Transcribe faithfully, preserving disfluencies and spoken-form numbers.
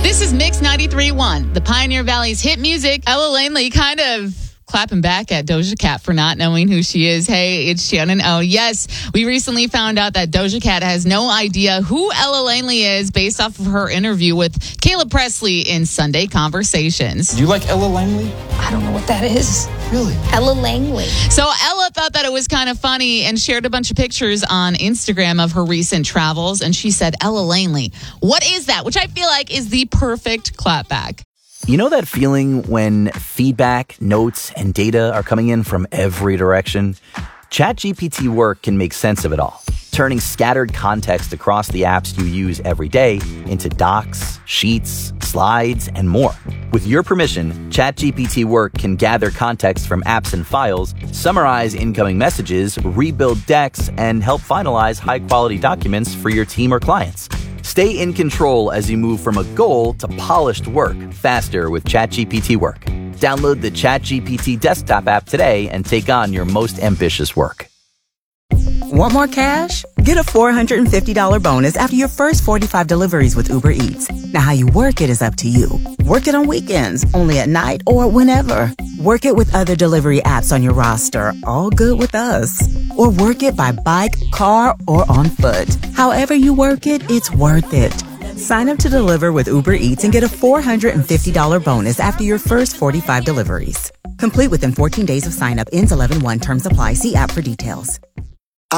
This is Mix ninety-three point one, the Pioneer Valley's hit music. Ella Langley kind of clapping back at Doja Cat for not knowing who she is. Hey, it's Shannon O. Yes, we recently found out that Doja Cat has no idea who Ella Langley is based off of her interview with Caleb Presley in Sunday Conversations. Do you like Ella Langley? I don't know what that is. Really? Ella Langley. So Ella thought that it was kind of funny and shared a bunch of pictures on Instagram of her recent travels. And she said, Ella Langley, what is that? Which I feel like is the perfect clapback. You know that feeling when feedback, notes, and data are coming in from every direction? ChatGPT Work can make sense of it all, turning scattered context across the apps you use every day into docs, sheets, slides, and more. With your permission, ChatGPT Work can gather context from apps and files, summarize incoming messages, rebuild decks, and help finalize high-quality documents for your team or clients. Stay in control as you move from a goal to polished work faster with ChatGPT Work. Download the ChatGPT desktop app today and take on your most ambitious work. Want more cash? Get a four hundred fifty dollars bonus after your first forty-five deliveries with Uber Eats. Now, how you work it is up to you. Work it on weekends, only at night, or whenever. Work it with other delivery apps on your roster, all good with us. Or work it by bike, car, or on foot. However you work it, it's worth it. Sign up to deliver with Uber Eats and get a four hundred fifty dollars bonus after your first forty-five deliveries. Complete within fourteen days of sign up. Ends eleven one. Terms apply. See app for details.